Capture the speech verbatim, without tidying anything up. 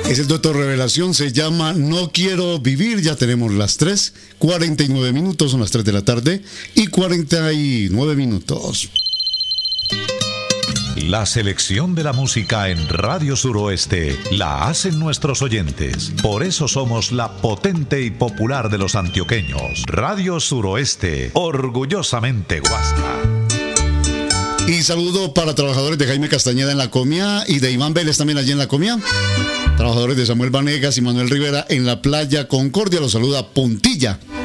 Es el Doctor Revelación, se llama No Quiero Vivir. Ya tenemos las tres, cuarenta y nueve minutos, son las tres de la tarde y cuarenta y nueve minutos. La selección de la música en Radio Suroeste la hacen nuestros oyentes. Por eso somos la potente y popular de los antioqueños. Radio Suroeste, orgullosamente Huasca. Y saludo para trabajadores de Jaime Castañeda en La Comia y de Iván Vélez también allí en La Comia. Trabajadores de Samuel Vanegas y Manuel Rivera en la playa Concordia. Los saluda Puntilla.